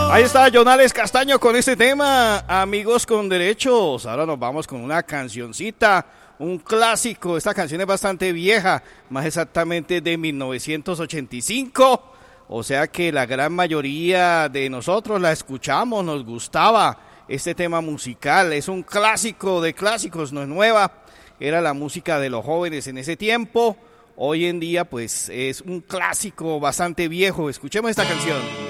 Ahí está Jonales Castaño con este tema, Amigos con Derechos. Ahora nos vamos con una cancioncita, un clásico. Esta canción es bastante vieja, más exactamente de 1985. O sea que la gran mayoría de nosotros la escuchamos, nos gustaba este tema musical. Es un clásico de clásicos, no es nueva. Era la música de los jóvenes en ese tiempo. Hoy en día pues es un clásico bastante viejo. Escuchemos esta canción.